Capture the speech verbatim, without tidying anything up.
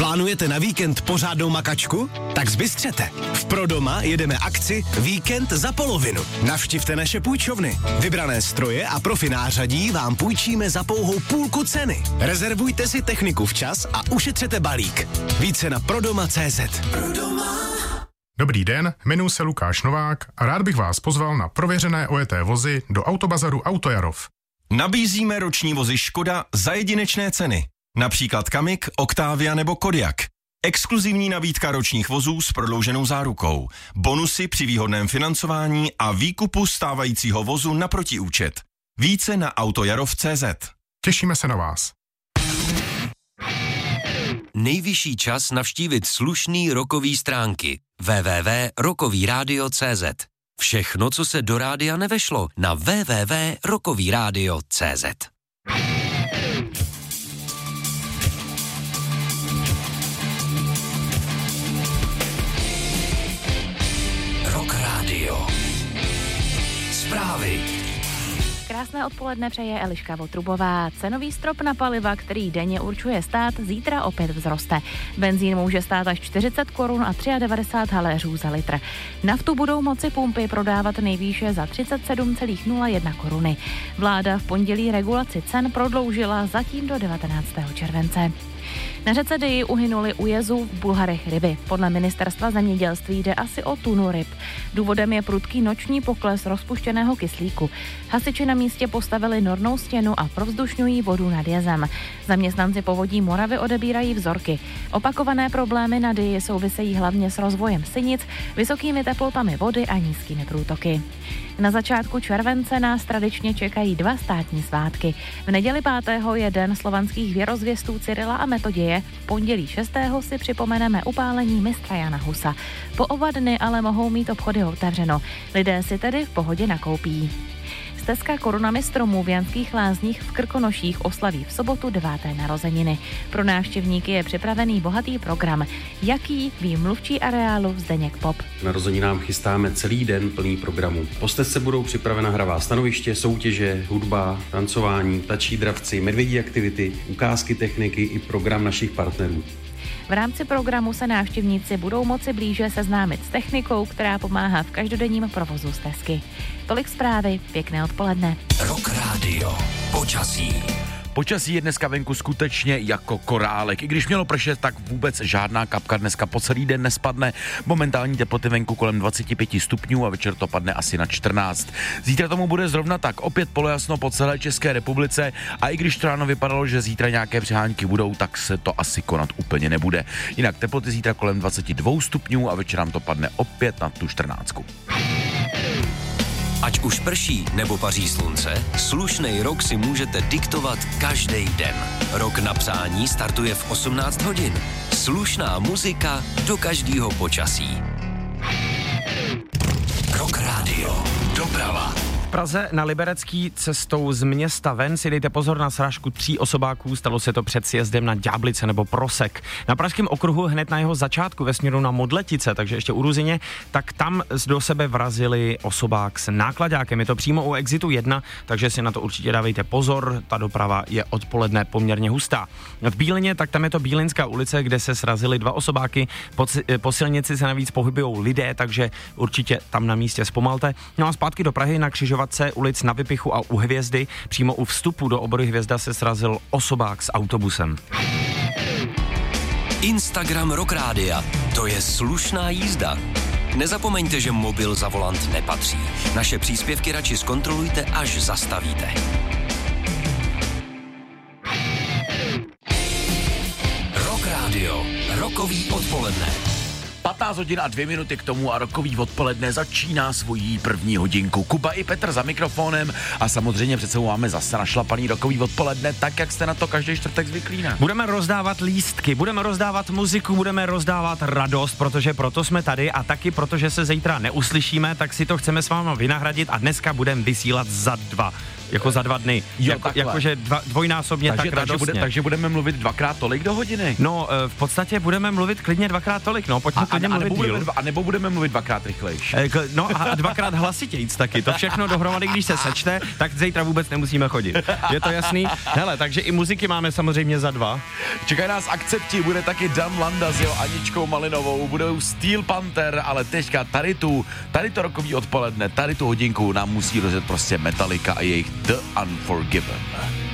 Plánujete na víkend pořádnou makačku? Tak zbystřete. V Prodoma jedeme akci Víkend za polovinu. Navštivte naše půjčovny. Vybrané stroje a profi nářadí vám půjčíme za pouhou půlku ceny. Rezervujte si techniku včas a ušetřete balík. Více na prodoma tečka cé zet. Prodoma. Dobrý den, jmenuji se Lukáš Novák a rád bych vás pozval na prověřené ojeté vozy do Autobazaru Autojarov. Nabízíme roční vozy Škoda za jedinečné ceny. Například Kamik, Octavia nebo Kodiaq. Exkluzivní nabídka ročních vozů s prodlouženou zárukou. Bonusy při výhodném financování a výkupu stávajícího vozu na protiúčet. Více na autojarov tečka cé zet. Těšíme se na vás. Nejvyšší čas navštívit slušný rokový stránky. w w w tečka rokový rádio tečka cé zet. Všechno, co se do rádia nevešlo, na w w w tečka rokový rádio tečka cé zet. Rock Radio. Zprávy. Krásné odpoledne přeje Eliška Votrubová. Cenový strop na paliva, který denně určuje stát, zítra opět vzroste. Benzín může stát až čtyřicet korun a devadesát tři haléřů za litr. Naftu budou moci pumpy prodávat nejvýše za třicet sedm celá nula jedna koruny. Vláda v pondělí regulaci cen prodloužila zatím do devatenáctého července. Na řece Dyji uhynuli u jezu v Bulharech ryby. Podle ministerstva zemědělství jde asi o tunu ryb. Důvodem je prudký noční pokles rozpuštěného kyslíku. Hasiči na místě postavili nornou stěnu a provzdušňují vodu nad jezem. Zaměstnanci Povodí Moravy odebírají vzorky. Opakované problémy na Dyji souvisejí hlavně s rozvojem sinic, vysokými teplotami vody a nízkými průtoky. Na začátku července nás tradičně čekají dva státní svátky. V neděli pátého je den slovanských věrozvěstů Cyrila a Metoděje, v pondělí šestého si připomeneme upálení mistra Jana Husa. Po oba dny ale mohou mít obchody otevřeno. Lidé si tedy v pohodě nakoupí. Stezka korunami stromů v Janských Lázních v Krkonoších oslaví v sobotu deváté narozeniny. Pro návštěvníky je připravený bohatý program. Jaký, ví mluvčí areálu Zdeněk Pop. Narozeninám chystáme celý den plný programu. Po stezce budou připravena hravá stanoviště, soutěže, hudba, tancování, ptačí dravci, medvědí aktivity, ukázky techniky i program našich partnerů. V rámci programu se návštěvníci budou moci blíže seznámit s technikou, která pomáhá v každodenním provozu stezky. Tolik zprávy, pěkné odpoledne. Rock Radio. Počasí. Počasí je dneska venku skutečně jako korálek. I když mělo pršet, tak vůbec žádná kapka dneska po celý den nespadne. Momentální teploty venku kolem dvacet pět stupňů a večer to padne asi na čtrnáct. Zítra tomu bude zrovna tak. Opět polojasno po celé České republice a i když to ráno vypadalo, že zítra nějaké přehánky budou, tak se to asi konat úplně nebude. Jinak teploty zítra kolem dvacet dva stupňů a večer nám to padne opět na tu čtrnáctku. Ať už prší nebo paří slunce, slušnej rok si můžete diktovat každý den. Rok na přání startuje v osmnáct hodin. Slušná muzika do každého počasí. Rock Radio. Doprava. V Praze na Liberecký cestou z města ven si dejte pozor na srážku tří osobáků, stalo se to před sjezdem na Ďáblice nebo Prosek. Na pražském okruhu hned na jeho začátku ve směru na Modletice, takže ještě u Ruzyně, tak tam do sebe vrazili osobák s nákladákem. Je to přímo u exitu jedna, takže si na to určitě dávejte pozor, ta doprava je odpoledne poměrně hustá. V Bílině, tak tam je to Bílinská ulice, kde se srazili dva osobáky, po, po silnici se navíc pohybují lidé, takže určitě tam na místě zpomalte. No a zpátky do Prahy na křižovatce ulic Na Vypichu a u Hvězdy, přímo u vstupu do obory Hvězda se srazil osobák s autobusem. Instagram Rock Rádia. To je slušná jízda. Nezapomeňte, že mobil za volant nepatří. Naše příspěvky radši zkontrolujte, až zastavíte. Rock Radio. Rokový odpoledne. patnáct hodin a dvě minuty k tomu a rokový odpoledne začíná svojí první hodinku. Kuba i Petr za mikrofonem a samozřejmě před sebou máme zase našlapaný rokový odpoledne, tak jak jste na to každý čtvrtek zvyklí, ne? Budeme rozdávat lístky, budeme rozdávat muziku, budeme rozdávat radost, protože proto jsme tady a taky protože se zítra neuslyšíme, tak si to chceme s váma vynahradit a dneska budeme vysílat za dva. jako za dva dny. Jo, jako, jakože dva, dvojnásobně takže, tak takže, radostně. bude, takže budeme mluvit dvakrát tolik do hodiny. No, v podstatě budeme mluvit klidně dvakrát tolik, no, pojďme a, klidně a, mluvit nebo budeme, díl. a nebo budeme mluvit dvakrát rychlejš. No a dvakrát hlasitějc taky, to všechno dohromady, když se sečte, tak zítra vůbec nemusíme chodit. Je to jasný? Hele, takže i muziky máme samozřejmě za dva. Čekají nás akcepti, bude taky Dan Landa s jeho Aničkou Malinovou, budou Steel Panther, ale teďka tady tu, tady to rokový odpoledne, tady tu hodinku nám musí rozjet prostě Metallica a jejich The Unforgiven.